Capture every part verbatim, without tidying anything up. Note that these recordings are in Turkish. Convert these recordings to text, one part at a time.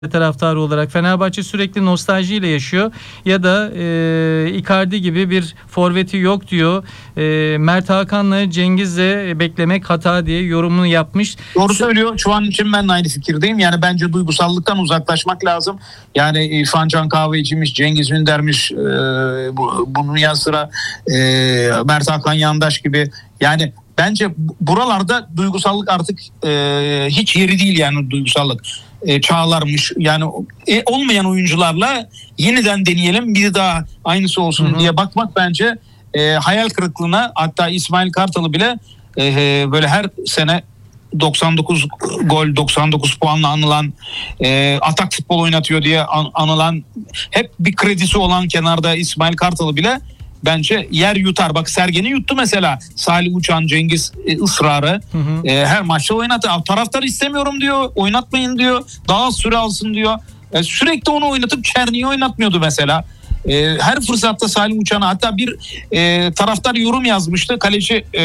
taraftarı olarak Fenerbahçe sürekli nostaljiyle yaşıyor ya da e, Icardi gibi bir forveti yok diyor. E, Mert Hakan'la Cengiz'le beklemek hata diye yorumunu yapmış. Doğru söylüyor. Şu an için ben de aynı fikirdeyim. Yani bence duygusallıktan uzaklaşmak lazım. Yani İrfan Can Kahveci'miş, Cengiz Ünder'miş, e, bu, bunun yanı sıra e, Mert Hakan Yandaş gibi. Yani bence buralarda duygusallık artık e, hiç yeri değil yani duygusallık. E, Çağlar'mış yani e, olmayan oyuncularla yeniden deneyelim bir daha aynısı olsun Hı-hı. diye bakmak bence e, hayal kırıklığına, hatta İsmail Kartal'ı bile e, e, böyle her sene doksan dokuz gol doksan dokuz puanla anılan e, atak futbol oynatıyor diye an, anılan hep bir kredisi olan kenarda İsmail Kartal'ı bile bence yer yutar. Bak Sergen'i yuttu mesela. Salih Uçan, Cengiz e, ısrarı. Hı hı. E, her maçta oynattı. Taraftar istemiyorum diyor. Oynatmayın diyor. Daha az süre alsın diyor. E, sürekli onu oynatıp Çerni'yi oynatmıyordu mesela. E, her fırsatta Salih Uçan'a, hatta bir e, taraftar yorum yazmıştı. Kaleci e,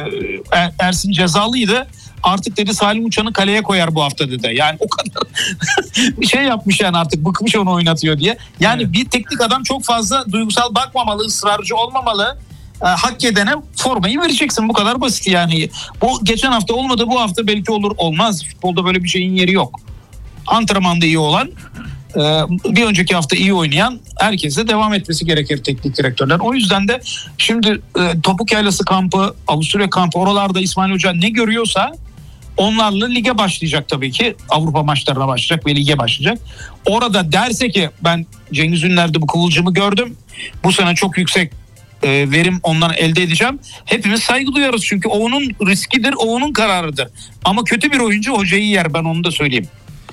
Ersin Cezalıydı. Artık dedi Salih Uçan'ı kaleye koyar bu hafta dedi. Yani o kadar bir şey yapmış yani, artık bıkmış onu oynatıyor diye. Yani evet. Bir teknik adam çok fazla duygusal bakmamalı, ısrarcı olmamalı. E, hak edene formayı vereceksin, bu kadar basit yani. Bu geçen hafta olmadı, bu hafta belki olur, olmaz. Futbolda böyle bir şeyin yeri yok. Antrenmanda iyi olan, e, bir önceki hafta iyi oynayan herkese devam etmesi gerekir teknik direktörler. O yüzden de şimdi e, Topuk Yaylası kampı, Avusturya kampı, oralarda İsmail Hoca ne görüyorsa onlarla lige başlayacak tabii ki. Avrupa maçlarına başlayacak ve lige başlayacak. Orada derse ki ben Cengiz Ünler'de bu kıvılcımı gördüm. Bu sene çok yüksek e, verim ondan elde edeceğim. Hepimiz saygı duyarız çünkü o onun riskidir, o onun kararıdır. Ama kötü bir oyuncu hocayı yer, ben onu da söyleyeyim.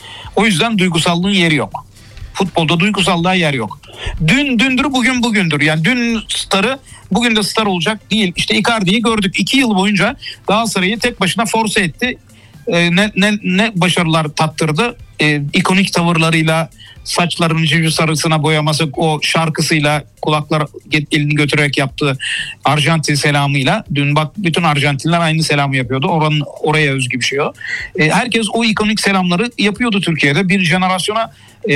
O yüzden duygusallığın yeri yok. Futbolda duygusallığa yer yok. Dün dündür, bugün bugündür. Yani dün starı bugün de star olacak değil. İşte Icardi'yi gördük. İki yıl boyunca Galatasaray'ı tek başına force etti. Ee, ne, ne, ne başarılar tattırdı. Ee, ikonik tavırlarıyla, saçlarını civciv sarısına boyaması, o şarkısıyla, kulaklar elini götürerek yaptığı Arjantin selamıyla. Dün bak bütün Arjantinler aynı selamı yapıyordu. Oranın, oraya özgü bir şey o. Ee, herkes o ikonik selamları yapıyordu Türkiye'de. Bir jenerasyona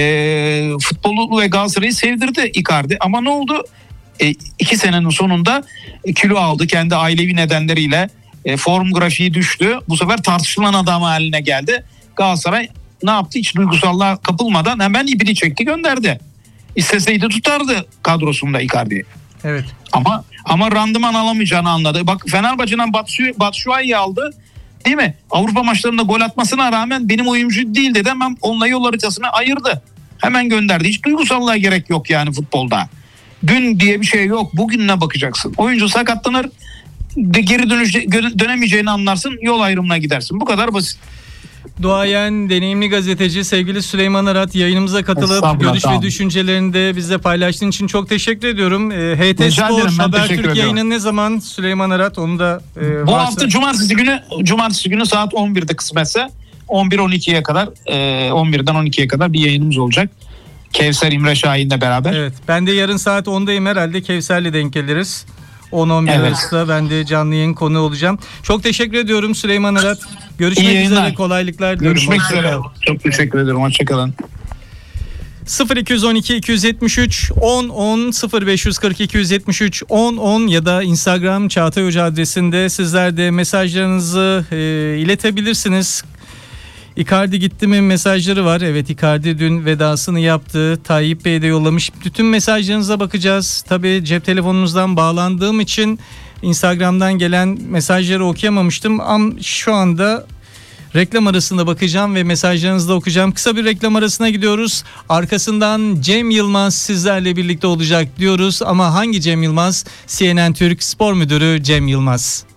e, futbolu ve Galatasaray'ı sevdirdi Icardi. Ama ne oldu? E, iki senenin sonunda kilo aldı kendi ailevi nedenleriyle. E, form grafiği düştü. Bu sefer tartışılan adam haline geldi. Galatasaray ne yaptı? Hiç duygusallığa kapılmadan hemen ipini çekti, gönderdi. İsteseydi tutardı kadrosunda Icardi'yi. Evet. Ama ama randıman alamayacağını anladı. Bak Fenerbahçe'den Batshuayi'yi aldı. Değil mi? Avrupa maçlarında gol atmasına rağmen benim oyuncu değil dedi. Hemen onunla yol haritasını ayırdı. Hemen gönderdi. Hiç duygusallığa gerek yok yani futbolda. Dün diye bir şey yok. Bugününe bakacaksın. Oyuncu sakatlanır, de geri dönüş, dönemeyeceğini anlarsın, yol ayrımına gidersin. Bu kadar basit. Duayen, deneyimli gazeteci sevgili Süleyman Arat yayınımıza katılıp görüş tamam. ve düşüncelerini de bizle paylaştığın için çok teşekkür ediyorum. H T Spor Habertürk yayını ne zaman Süleyman Arat, onu da e, bu varsa... hafta cumartesi günü cumartesi günü saat on birde kısmetse on bir on ikiye kadar e, on birden on ikiye kadar bir yayınımız olacak. Kevser İmre Şahin'le beraber. Evet. Ben de yarın saat ondayım herhalde. Kevser'le denk geliriz. on on bir evet. arasında ben de canlı yayın konu olacağım. Çok teşekkür ediyorum Süleyman Arat. Görüşmek üzere, kolaylıklar diliyorum. Görüşmek üzere. Çok teşekkür ederim. Hoşçakalın. sıfır iki on iki iki yetmiş üç on on sıfır beş kırk iki yüz yetmiş üç on on ya da Instagram Çağatay Hoca adresinde sizler de mesajlarınızı e, iletebilirsiniz. Icardi gitti mi mesajları var. Evet, Icardi dün vedasını yaptı. Tayyip Bey de yollamış. Bütün mesajlarınıza bakacağız. Tabii cep telefonunuzdan bağlandığım için Instagram'dan gelen mesajları okuyamamıştım. Ama şu anda reklam arasında bakacağım ve mesajlarınızı da okuyacağım. Kısa bir reklam arasına gidiyoruz. Arkasından Cem Yılmaz sizlerle birlikte olacak diyoruz. Ama hangi Cem Yılmaz? C N N Türk Spor Müdürü Cem Yılmaz.